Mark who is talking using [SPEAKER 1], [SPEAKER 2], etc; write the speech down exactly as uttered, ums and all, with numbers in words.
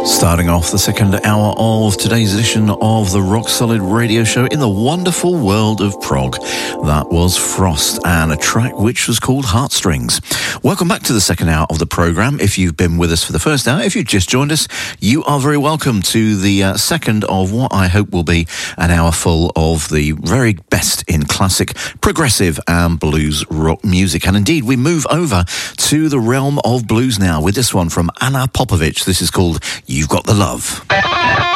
[SPEAKER 1] Starting off the second hour of today's edition of the Rock Solid Radio Show in the wonderful world of prog. That was Frost and a track which was called Heartstrings. Welcome back to the second hour of the programme. If you've been with us for the first hour, if you've just joined us, you are very welcome to the uh, second of what I hope will be an hour full of the very best in classic, progressive and blues rock music. And indeed, we move over to the realm of blues now with this one from Anna Popovich. This is called You've Got the Love.